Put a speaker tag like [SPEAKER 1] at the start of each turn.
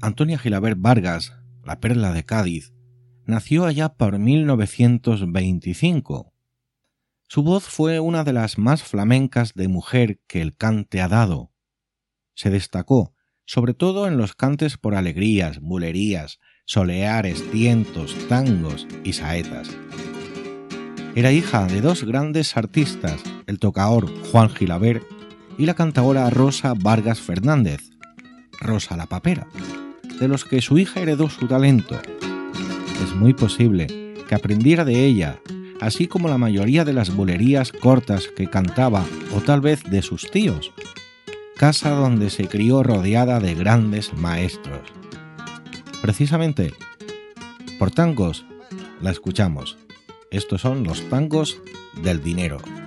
[SPEAKER 1] Antonia Gilabert Vargas, la Perla de Cádiz, nació allá por 1925. Su voz fue una de las más flamencas de mujer que el cante ha dado. Se destacó, sobre todo en los cantes por alegrías, bulerías, soleares, tientos, tangos y saetas. Era hija de dos grandes artistas, el tocador Juan Gilabert y la cantaora Rosa Vargas Fernández, Rosa la Papera, de los que su hija heredó su talento. Es muy posible que aprendiera de ella, así como la mayoría de las bulerías cortas que cantaba, o tal vez de sus tíos, casa donde se crió rodeada de grandes maestros. Precisamente, por tangos la escuchamos. Estos son los tangos del dinero.